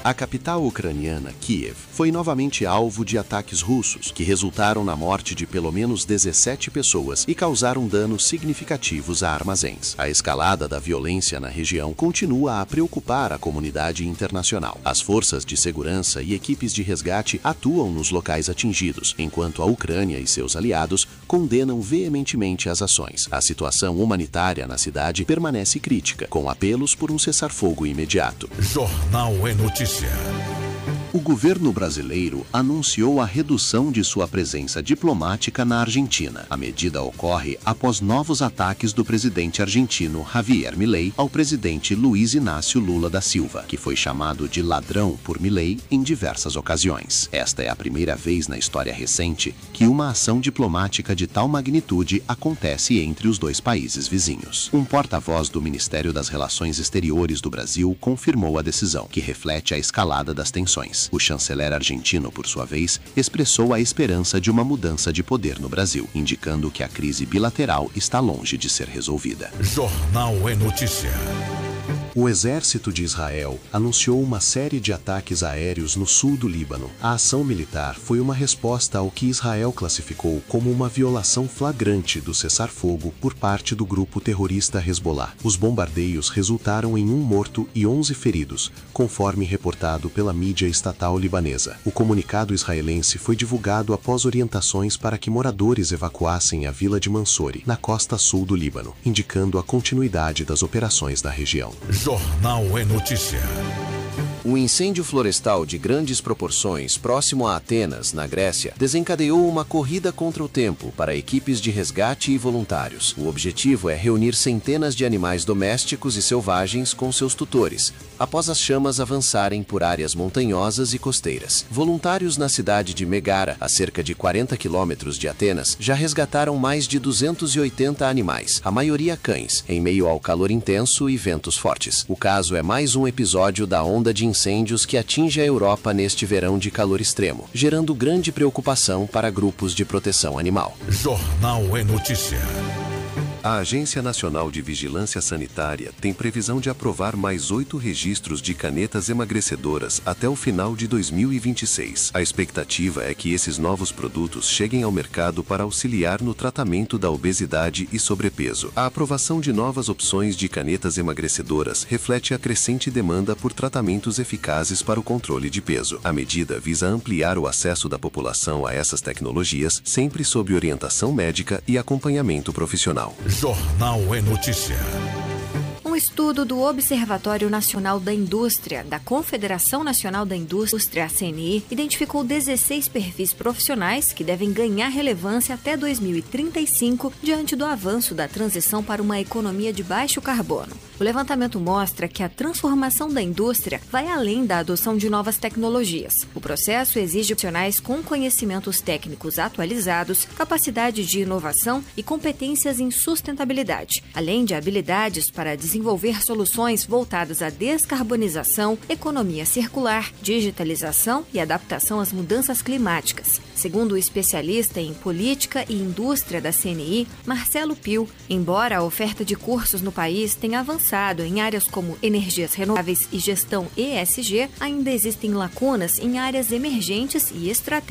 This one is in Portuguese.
A capital ucraniana, Kiev, foi novamente alvo de ataques russos, que resultaram na morte de pelo menos 17 pessoas e causaram danos significativos a armazéns. A escalada da violência na região continua a preocupar a comunidade internacional. As forças de segurança e equipes de resgate atuam nos locais atingidos, enquanto a Ucrânia e seus aliados condenam veementemente as ações. A situação humanitária na cidade permanece crítica, com apelos por um cessar-fogo imediato. Jornal é Notícia. O governo brasileiro anunciou a redução de sua presença diplomática na Argentina. A medida ocorre após novos ataques do presidente argentino Javier Milei ao presidente Luiz Inácio Lula da Silva, que foi chamado de ladrão por Milei em diversas ocasiões. Esta é a primeira vez na história recente que uma ação diplomática de tal magnitude acontece entre os dois países vizinhos. Um porta-voz do Ministério das Relações Exteriores do Brasil confirmou a decisão, que reflete a escalada das tensões. O chanceler argentino, por sua vez, expressou a esperança de uma mudança de poder no Brasil, indicando que a crise bilateral está longe de ser resolvida. Jornal é Notícia. O exército de Israel anunciou uma série de ataques aéreos no sul do Líbano. A ação militar foi uma resposta ao que Israel classificou como uma violação flagrante do cessar-fogo por parte do grupo terrorista Hezbollah. Os bombardeios resultaram em 1 morto e 11 feridos, conforme reportado pela mídia estatal libanesa. O comunicado israelense foi divulgado após orientações para que moradores evacuassem a vila de Mansouri, na costa sul do Líbano, indicando a continuidade das operações na região. Jornal é Notícia. Um incêndio florestal de grandes proporções próximo a Atenas, na Grécia, desencadeou uma corrida contra o tempo para equipes de resgate e voluntários. O objetivo é reunir centenas de animais domésticos e selvagens com seus tutores, após as chamas avançarem por áreas montanhosas e costeiras. Voluntários na cidade de Megara, a cerca de 40 quilômetros de Atenas, já resgataram mais de 280 animais, a maioria cães, em meio ao calor intenso e ventos fortes. O caso é mais um episódio da onda de incêndios que atinge a Europa neste verão de calor extremo, gerando grande preocupação para grupos de proteção animal. Jornal é Notícia. A Agência Nacional de Vigilância Sanitária tem previsão de aprovar mais 8 registros de canetas emagrecedoras até o final de 2026. A expectativa é que esses novos produtos cheguem ao mercado para auxiliar no tratamento da obesidade e sobrepeso. A aprovação de novas opções de canetas emagrecedoras reflete a crescente demanda por tratamentos eficazes para o controle de peso. A medida visa ampliar o acesso da população a essas tecnologias, sempre sob orientação médica e acompanhamento profissional. Jornal é Notícia. Um estudo do Observatório Nacional da Indústria, da Confederação Nacional da Indústria, CNI, identificou 16 perfis profissionais que devem ganhar relevância até 2035 diante do avanço da transição para uma economia de baixo carbono. O levantamento mostra que a transformação da indústria vai além da adoção de novas tecnologias. O processo exige profissionais com conhecimentos técnicos atualizados, capacidade de inovação e competências em sustentabilidade, além de habilidades para desenvolver soluções voltadas à descarbonização, economia circular, digitalização e adaptação às mudanças climáticas. Segundo o especialista em política e indústria da CNI, Marcelo Pio, embora a oferta de cursos no país tenha avançado em áreas como energias renováveis e gestão ESG, ainda existem lacunas em áreas emergentes e estratégicas